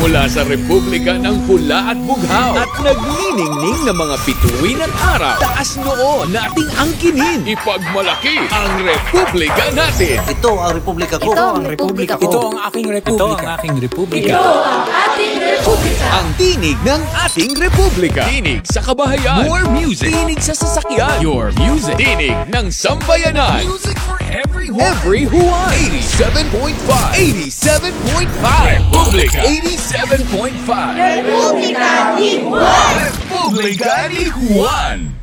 Mula sa Republika ng Pula at Bughaw at nagniningning na mga bituin at araw, taas noo nating angkinin. Ipagmalaki ang Republika natin. Ito ang republika ko. Ito ang republika ko. Ito ang aking republika. Ito ang aking republika. Ito ang ating republika. Ang tinig ng ating Republika. Tinig sa kabahayan. More music. Tinig sa sasakyan. Your music. Tinig ng sambayanan. Music for everyone. Everyone. 87.5. 87.5. Republika. 87.5. Republika ni Juan. Republika ni Juan.